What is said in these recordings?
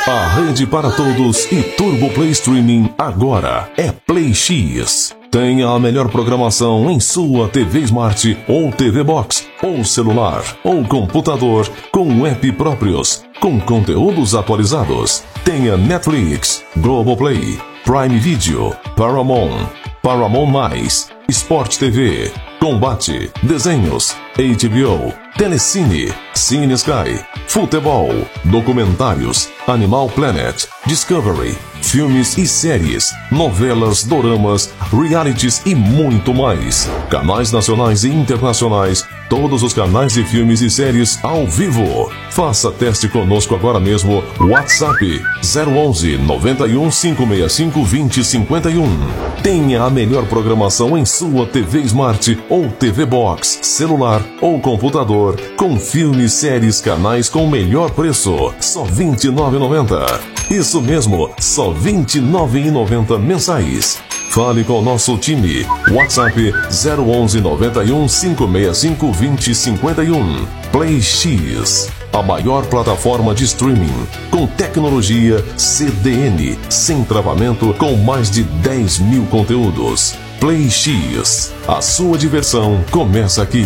A rede para todos e Turbo Play Streaming agora é Play X. Tenha a melhor programação em sua TV Smart ou TV Box, ou celular, ou computador, com app próprios, com conteúdos atualizados. Tenha Netflix, Globoplay, Prime Video, Paramount+, Sport TV, Combate, Desenhos, HBO, Telecine, Cine Sky, Futebol, Documentários, Animal Planet, Discovery, filmes e séries, novelas, doramas, realities e muito mais. Canais nacionais e internacionais, todos os canais de filmes e séries ao vivo. Faça teste conosco agora mesmo. WhatsApp 011 91 565 2051. Tenha a melhor programação em sua TV Smart ou TV Box, celular ou computador, com filmes, séries, canais com o melhor preço. Só R$ 29,90. Isso mesmo, só R$ 29,90 mensais. Fale com o nosso time. WhatsApp 011 91 565 2051. Play X, a maior plataforma de streaming com tecnologia CDN, sem travamento, com mais de 10 mil conteúdos. Play X, a sua diversão começa aqui.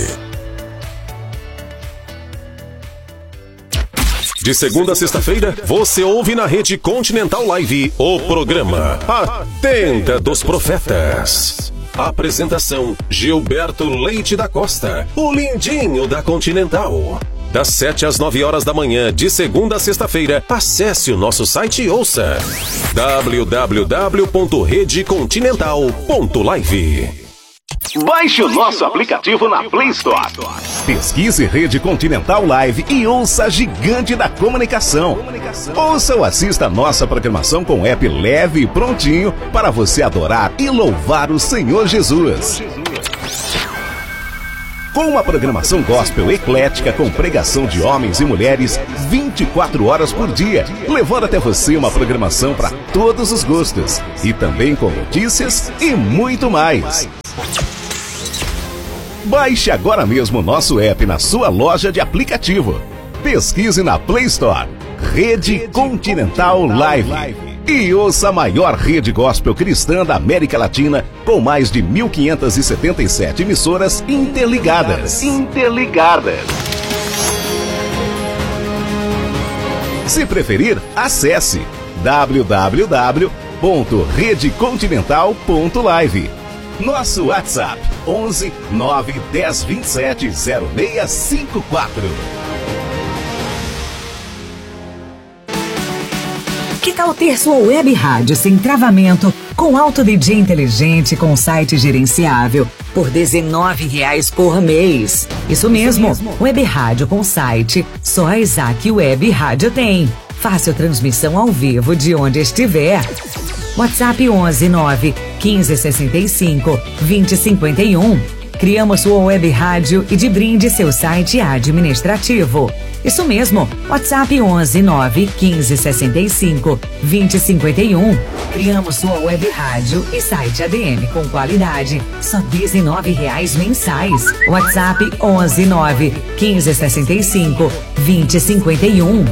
De segunda a sexta-feira, você ouve na Rede Continental Live o programa A Tenda dos Profetas. Apresentação: Gilberto Leite da Costa, o lindinho da Continental. Das 7 às 9 horas da manhã, de segunda a sexta-feira, acesse o nosso site e ouça www.redecontinental.live. Baixe o nosso aplicativo na Play Store. Pesquise Rede Continental Live e ouça a gigante da comunicação. Ouça ou assista a nossa programação com app leve e prontinho para você adorar e louvar o Senhor Jesus. Com uma programação gospel eclética com pregação de homens e mulheres 24 horas por dia, levando até você uma programação para todos os gostos e também com notícias e muito mais. Baixe agora mesmo o nosso app na sua loja de aplicativo. Pesquise na Play Store Rede Continental Live e ouça a maior rede gospel cristã da América Latina com mais de 1.577 emissoras interligadas. Se preferir, acesse www.redecontinental.live. Nosso WhatsApp 11 9 10 27 0654. Que tal ter sua web rádio sem travamento, com alto DJ inteligente, com site gerenciável, por R$ 19,00 por mês? Isso mesmo, web rádio com site, só a Isaac Web Rádio tem. Fácil transmissão ao vivo de onde estiver. WhatsApp 11 9 15 65 20 51. Criamos sua web rádio e de brinde seu site administrativo. Isso mesmo, WhatsApp 11 9 15 65 20 51. Criamos sua web rádio e site ADM com qualidade, só R$ 19,00 mensais. WhatsApp 11 9 15 65 20 51.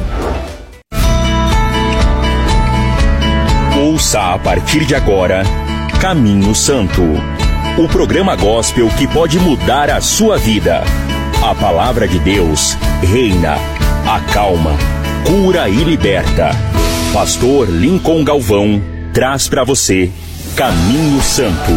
Ouça a partir de agora Caminho Santo, o programa gospel que pode mudar a sua vida. A palavra de Deus reina, acalma, cura e liberta. Pastor Lincoln Galvão traz para você Caminho Santo.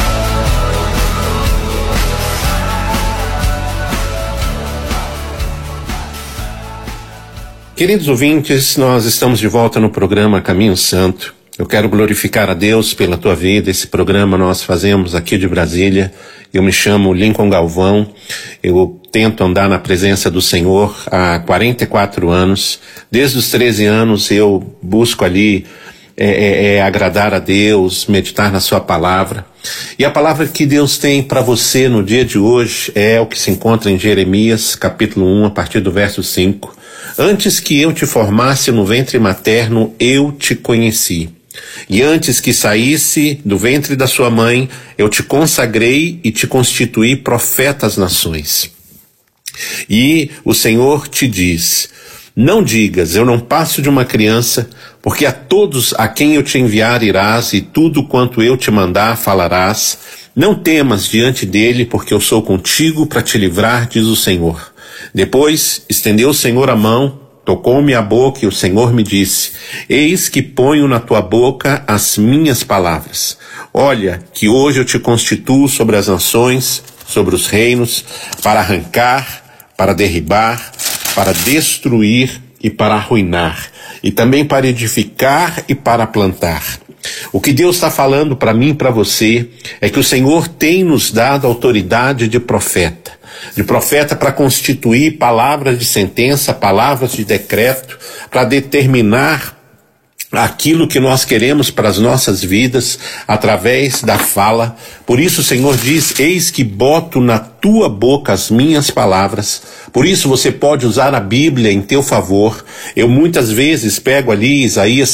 Queridos ouvintes, nós estamos de volta no programa Caminho Santo. Eu quero glorificar a Deus pela tua vida. Esse programa nós fazemos aqui de Brasília. Eu me chamo Lincoln Galvão. Eu tento andar na presença do Senhor há 44 anos. Desde os 13 anos eu busco ali agradar a Deus, meditar na sua palavra. E a palavra que Deus tem para você no dia de hoje é o que se encontra em Jeremias, capítulo 1, a partir do verso 5. Antes que eu te formasse no ventre materno, eu te conheci. E antes que saísse do ventre da sua mãe, eu te consagrei e te constituí profeta às nações. E o Senhor te diz: Não digas, eu não passo de uma criança, porque a todos a quem eu te enviar irás, e tudo quanto eu te mandar falarás. Não temas diante dele, porque eu sou contigo para te livrar, diz o Senhor. Depois estendeu o Senhor a mão, tocou-me a boca, e o Senhor me disse: eis que ponho na tua boca as minhas palavras. Olha, que hoje eu te constituo sobre as nações, sobre os reinos, para arrancar, para derribar, para destruir e para arruinar, e também para edificar e para plantar. O que Deus está falando para mim e para você é que o Senhor tem nos dado autoridade de profeta para constituir palavras de sentença, palavras de decreto, para determinar aquilo que nós queremos para as nossas vidas através da fala. Por isso o Senhor diz: eis que boto na tua boca as minhas palavras. Por isso você pode usar a Bíblia em teu favor. Eu muitas vezes pego ali Isaías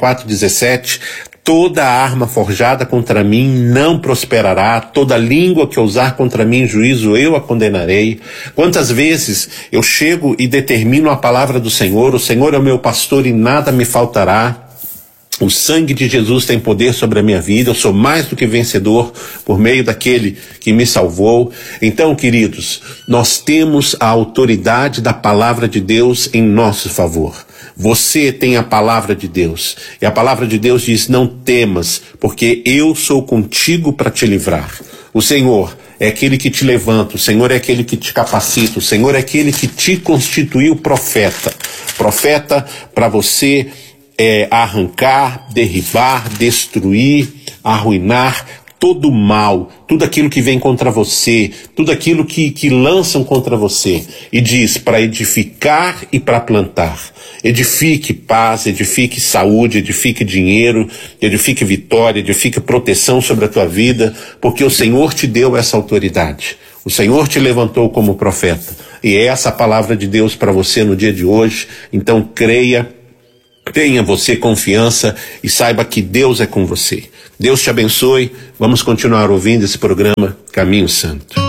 54:17, toda arma forjada contra mim não prosperará, toda língua que ousar contra mim em juízo eu a condenarei. Quantas vezes eu chego e determino a palavra do Senhor: o Senhor é o meu pastor e nada me faltará. O sangue de Jesus tem poder sobre a minha vida, eu sou mais do que vencedor por meio daquele que me salvou. Então, queridos, nós temos a autoridade da palavra de Deus em nosso favor. Você tem a palavra de Deus, e a palavra de Deus diz: não temas, porque eu sou contigo para te livrar. O Senhor é aquele que te levanta, o Senhor é aquele que te capacita, o Senhor é aquele que te constituiu profeta para você arrancar, derribar, destruir, arruinar todo o mal, tudo aquilo que vem contra você, tudo aquilo que lançam contra você, e diz para edificar e para plantar. Edifique paz, edifique saúde, edifique dinheiro, edifique vitória, edifique proteção sobre a tua vida, porque o Senhor te deu essa autoridade. O Senhor te levantou como profeta, e é essa a palavra de Deus para você no dia de hoje. Então creia, tenha você confiança e saiba que Deus é com você. Deus te abençoe. Vamos continuar ouvindo esse programa Caminho Santo.